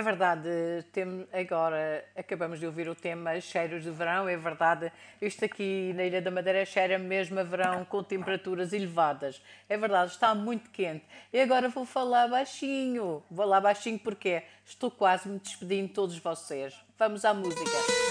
É verdade, agora acabamos de ouvir o tema cheiros de verão, é verdade. Isto aqui na Ilha da Madeira cheira mesmo a verão com temperaturas elevadas. É verdade, está muito quente. E agora vou falar baixinho. Vou lá baixinho porque estou quase me despedindo de todos vocês. Vamos à música.